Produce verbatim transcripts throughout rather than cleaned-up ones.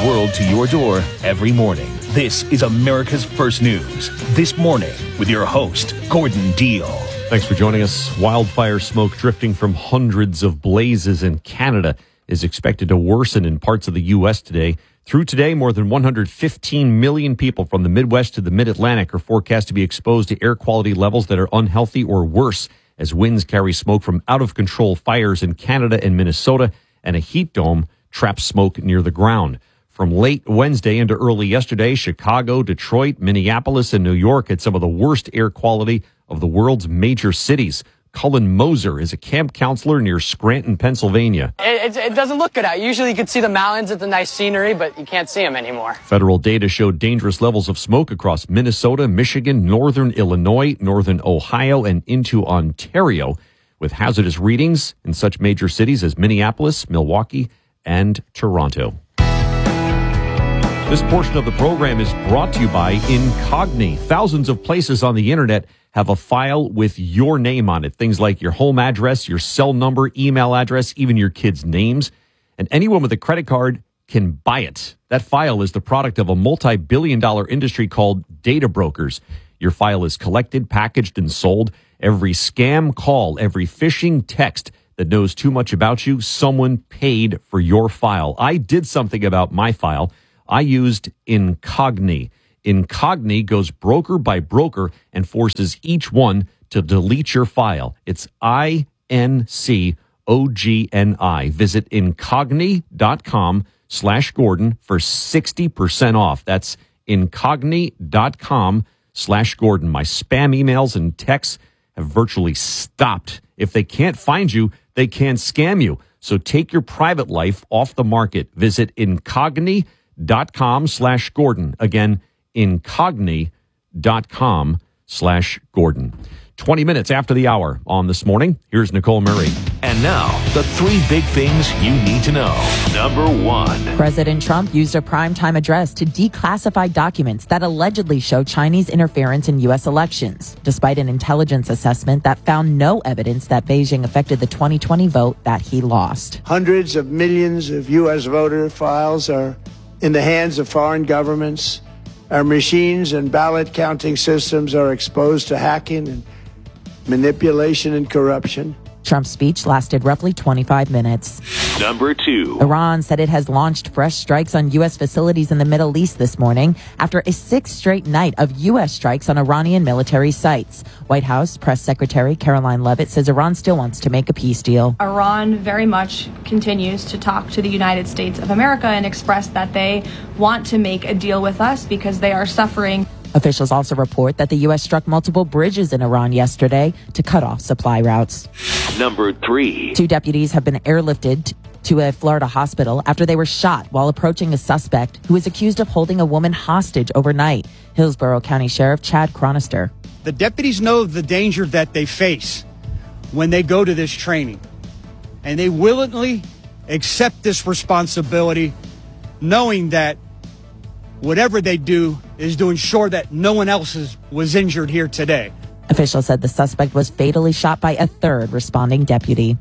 world to your door every morning. This is America's First News. This morning with your host, Gordon Deal. Thanks for joining us. Wildfire smoke drifting from hundreds of blazes in Canada is expected to worsen in parts of the U S today. Through today, more than one hundred fifteen million people from the Midwest to the Mid-Atlantic are forecast to be exposed to air quality levels that are unhealthy or worse as winds carry smoke from out-of-control fires in Canada and Minnesota, and a heat dome traps smoke near the ground. From late Wednesday into early yesterday, Chicago, Detroit, Minneapolis, and New York had some of the worst air quality of the world's major cities. Cullen Moser is a camp counselor near Scranton, Pennsylvania. It, it, it doesn't look good out. Usually you can see the mountains, it's a nice scenery, but you can't see them anymore. Federal data showed dangerous levels of smoke across Minnesota, Michigan, northern Illinois, northern Ohio, and into Ontario, with hazardous readings in such major cities as Minneapolis, Milwaukee, and Toronto. This portion of the program is brought to you by Incogni. Thousands of places on the internet have a file with your name on it. Things like your home address, your cell number, email address, even your kids' names. And anyone with a credit card can buy it. That file is the product of a multi-billion dollar industry called data brokers. Your file is collected, packaged, and sold. Every scam call, every phishing text that knows too much about you, someone paid for your file. I did something about my file. I used Incogni. Incogni goes broker by broker and forces each one to delete your file. It's I N C O G N I. Visit Incogni.com slash Gordon for sixty percent off. That's Incogni.com slash Gordon. My spam emails and texts have virtually stopped. If they can't find you, they can't scam you. So take your private life off the market. Visit Incogni.com slash Gordon. Again, Incogni.com slash Gordon. twenty minutes after the hour on This Morning, here's Nicole Murray. And now, the three big things you need to know. Number one. President Trump used a primetime address to declassify documents that allegedly show Chinese interference in U S elections, despite an intelligence assessment that found no evidence that Beijing affected the twenty twenty vote that he lost. Hundreds of millions of U S voter files are in the hands of foreign governments. Our machines and ballot counting systems are exposed to hacking and manipulation and corruption. Trump's speech lasted roughly twenty-five minutes. Number two. Iran said it has launched fresh strikes on U S facilities in the Middle East this morning after a sixth straight night of U S strikes on Iranian military sites. White House Press Secretary Caroline Leavitt says Iran still wants to make a peace deal. Iran very much continues to talk to the United States of America and express that they want to make a deal with us because they are suffering. Officials also report that the U S struck multiple bridges in Iran yesterday to cut off supply routes. Number three. Two deputies have been airlifted to a Florida hospital after they were shot while approaching a suspect who is accused of holding a woman hostage overnight. Hillsborough County Sheriff Chad Chronister. The deputies know the danger that they face when they go to this training, and they willingly accept this responsibility, knowing that whatever they do is to ensure that no one else is, was injured here today. Officials said the suspect was fatally shot by a third responding deputy.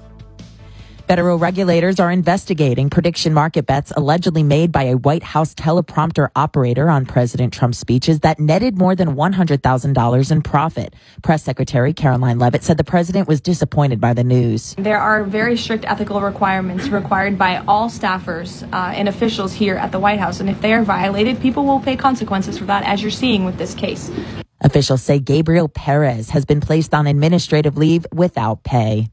Federal regulators are investigating prediction market bets allegedly made by a White House teleprompter operator on President Trump's speeches that netted more than one hundred thousand dollars in profit. Press Secretary Caroline Leavitt said the president was disappointed by the news. There are very strict ethical requirements required by all staffers uh, and officials here at the White House, and if they are violated, people will pay consequences for that, as you're seeing with this case. Officials say Gabriel Perez has been placed on administrative leave without pay.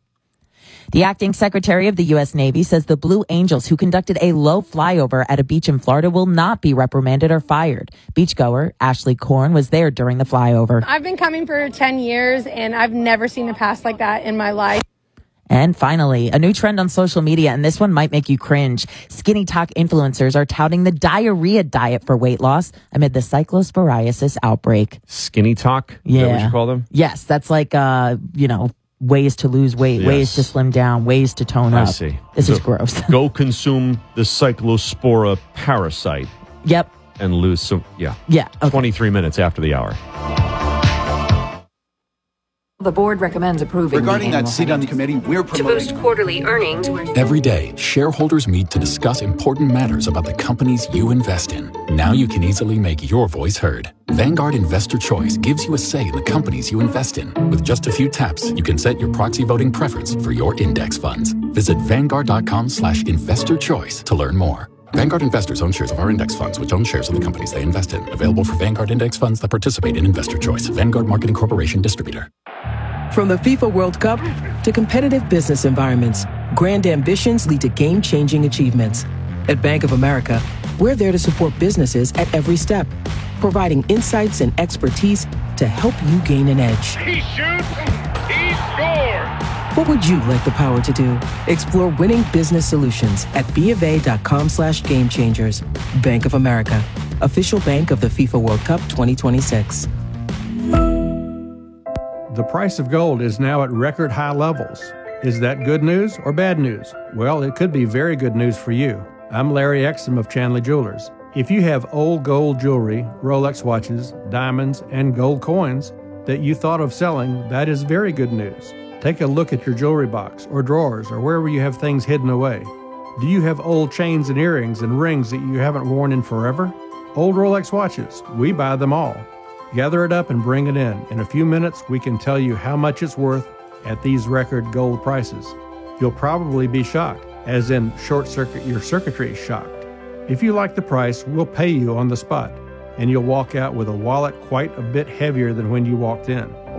The acting secretary of the U S Navy says the Blue Angels who conducted a low flyover at a beach in Florida will not be reprimanded or fired. Beachgoer Ashley Korn was there during the flyover. I've been coming for ten years and I've never seen a pass like that in my life. And finally, a new trend on social media, and this one might make you cringe. Skinny Talk influencers are touting the diarrhea diet for weight loss amid the cyclosporiasis outbreak. Skinny Talk? Yeah. Is that what you call them? Yes, that's like, uh, you know, ways to lose weight, Yes. ways to slim down, ways to tone I up. see. This So is gross. Go consume the Cyclospora parasite Yep. and lose some, yeah. Yeah. Okay. twenty-three minutes after the hour. The board recommends approving Regarding the that seat on the committee, we're to promoting... boost quarterly earnings. Every day, shareholders meet to discuss important matters about the companies you invest in. Now you can easily make your voice heard. Vanguard Investor Choice gives you a say in the companies you invest in. With just a few taps, you can set your proxy voting preference for your index funds. Visit Vanguard.com slash investor choice to learn more. Vanguard investors own shares of our index funds, which own shares of the companies they invest in. Available for Vanguard index funds that participate in Investor Choice. Vanguard Marketing Corporation Distributor. From the FIFA World Cup to competitive business environments, grand ambitions lead to game-changing achievements. At Bank of America, we're there to support businesses at every step, providing insights and expertise to help you gain an edge. He shoots, he scores! What would you like the power to do? Explore winning business solutions at BofA.com slash game changers. Bank of America, official bank of the FIFA World Cup twenty twenty-six. The price of gold is now at record high levels. Is that good news or bad news? Well, it could be very good news for you. I'm Larry Exum of Chandler Jewelers. If you have old gold jewelry, Rolex watches, diamonds, and gold coins that you thought of selling, that is very good news. Take a look at your jewelry box or drawers or wherever you have things hidden away. Do you have old chains and earrings and rings that you haven't worn in forever? Old Rolex watches, we buy them all. Gather it up and bring it in. In a few minutes, we can tell you how much it's worth at these record gold prices. You'll probably be shocked, as in short circuit your circuitry is shocked. If you like the price, we'll pay you on the spot, and you'll walk out with a wallet quite a bit heavier than when you walked in.